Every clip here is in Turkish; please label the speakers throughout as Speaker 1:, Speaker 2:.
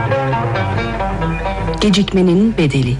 Speaker 1: Gecikmenin bedeli.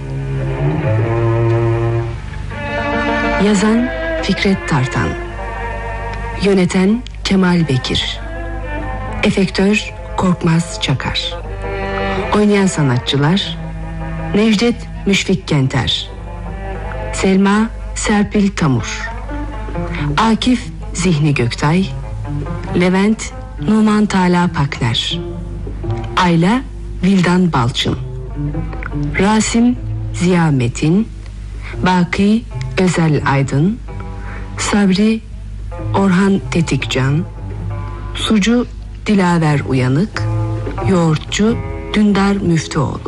Speaker 1: Yazan Fikret Tartan, yöneten Kemal Bekir, efektör Korkmaz Çakar. Oynayan sanatçılar: Necdet Müşfik Kenter, Selma Serpil Tamur, Akif Zihni Göktay, Levent Numan Tala Pakner, Ayla Vildan Balçın, Rasim Ziya Metin, Baki Özel Aydın, Sabri Orhan Tetikcan, Sucu Dilaver Uyanık, Yoğurtçu Dündar Müftüoğlu.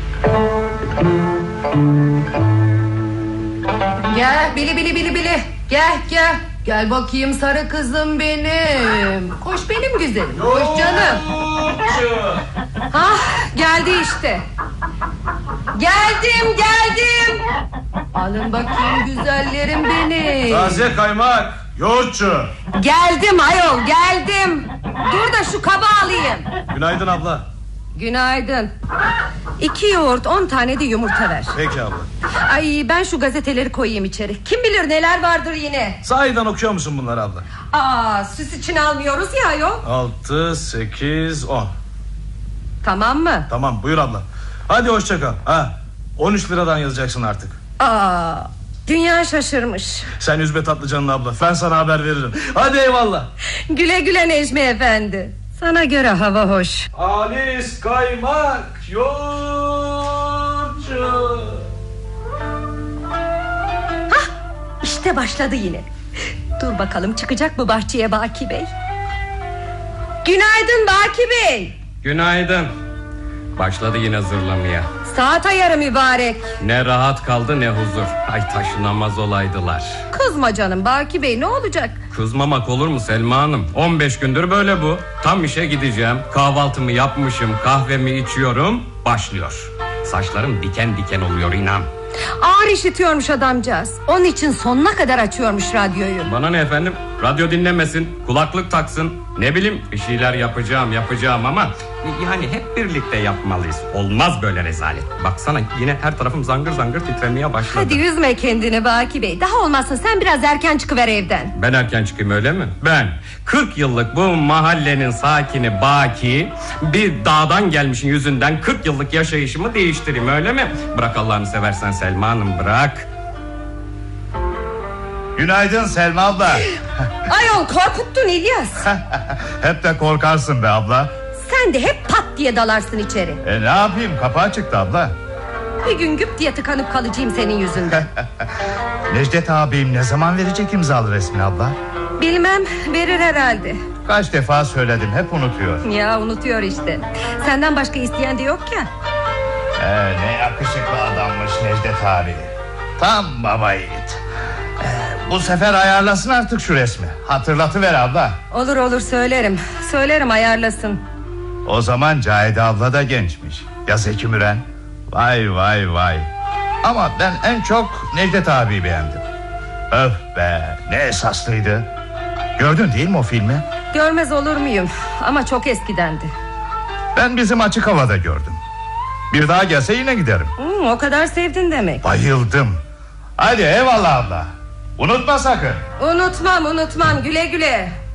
Speaker 2: Gel bili. Gel. Gel bakayım sarı kızım benim. Koş benim güzelim. Koş canım. Geldi işte. Geldim. Alın bakayım güzellerim benim.
Speaker 3: Taze kaymak, yoğurtçu.
Speaker 2: Geldim ayol, geldim. Dur da şu kabı alayım.
Speaker 3: Günaydın abla.
Speaker 2: Günaydın. 2 yoğurt, 10 tane de yumurta ver.
Speaker 3: Peki abla.
Speaker 2: Ay, ben şu gazeteleri koyayım içeri. Kim bilir neler vardır yine.
Speaker 3: Sahiden okuyor musun bunları abla?
Speaker 2: Süs için almıyoruz ya ayol.
Speaker 3: 6, 8, 10.
Speaker 2: Tamam mı?
Speaker 3: Tamam, buyur abla. Hadi hoşça kal. 13 liradan yazacaksın artık.
Speaker 2: Dünya şaşırmış.
Speaker 3: Sen üzme Tatlıcan'ın abla, ben sana haber veririm. Hadi eyvallah.
Speaker 2: Güle güle Necmi efendi. Sana göre hava hoş.
Speaker 3: Alis kaymak, yoğurtçu.
Speaker 2: İşte başladı yine. Dur bakalım çıkacak mı bahçeye Baki Bey? Günaydın Baki Bey.
Speaker 4: Günaydın. Başladı yine zırlamaya.
Speaker 2: Saat ayarı mübarek.
Speaker 4: Ne rahat kaldı ne huzur. Ay taşınamaz olaydılar.
Speaker 2: Kızma canım Baki Bey, ne olacak?
Speaker 4: Kızmamak olur mu Selma Hanım? 15 gündür böyle bu. Tam işe gideceğim. Kahvaltımı yapmışım, kahvemi içiyorum. Başlıyor. Saçlarım diken diken oluyor inan.
Speaker 2: Ağır işitiyormuş adamcağız. Onun için sonuna kadar açıyormuş radyoyu.
Speaker 4: Bana ne efendim? Radyo dinlemesin, kulaklık taksın. Ne bileyim, bir şeyler yapacağım ama yani hep birlikte yapmalıyız. Olmaz böyle rezalet. Baksana yine her tarafım zangır zangır titremeye başladı.
Speaker 2: Hadi üzme kendini Baki Bey. Daha olmazsa sen biraz erken çıkıver evden.
Speaker 4: Ben erken çıkayım öyle mi? Ben 40 yıllık bu mahallenin sakini Baki, bir dağdan gelmişin yüzünden 40 yıllık yaşayışımı değiştireyim öyle mi? Bırak Allah'ını seversen Selma Hanım, bırak.
Speaker 5: Günaydın Selma abla.
Speaker 2: Ayol, korkuttun İlyas.
Speaker 5: Hep de korkarsın be abla.
Speaker 2: Sen de hep pat diye dalarsın içeri.
Speaker 5: Ne yapayım, kapağı çıktı abla.
Speaker 2: Bir gün güp diye tıkanıp kalacağım senin yüzünden.
Speaker 5: Necdet abim ne zaman verecek imzalı resmini abla?
Speaker 2: Bilmem, verir herhalde.
Speaker 5: Kaç defa söyledim, hep unutuyor.
Speaker 2: Ya unutuyor işte. Senden başka isteyen de yok ya.
Speaker 5: Ne yakışıklı adammış Necdet abi. Tam baba yiğit. Bu sefer ayarlasın artık şu resmi. Hatırlatıver abla.
Speaker 2: Olur söylerim ayarlasın.
Speaker 5: O zaman Cahide abla da gençmiş. Ya Zeki Müren. Vay. Ama ben en çok Necdet abiyi beğendim. Öf be, ne esaslıydı. Gördün değil mi o filmi?
Speaker 2: Görmez olur muyum? Ama çok eskidendi.
Speaker 5: Ben bizim açık havada gördüm. Bir daha gelse yine giderim.
Speaker 2: O kadar sevdin demek.
Speaker 5: Bayıldım. Hadi eyvallah abla. Unutma sakın.
Speaker 2: Unutmam, güle güle.